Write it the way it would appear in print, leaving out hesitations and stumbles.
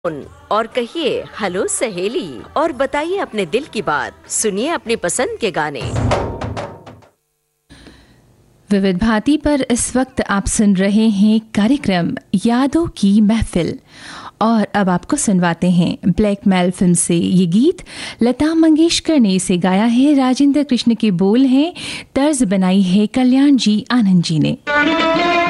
और कहिए हेलो सहेली और बताइए अपने दिल की बात। सुनिए अपनी पसंद के गाने। विविध भारती पर इस वक्त आप सुन रहे हैं कार्यक्रम यादों की महफिल और अब आपको सुनवाते हैं ब्लैकमेल फिल्म से ये गीत। लता मंगेशकर ने इसे गाया है, राजेंद्र कृष्ण के बोल हैं, तर्ज बनाई है कल्याण जी आनंद जी ने।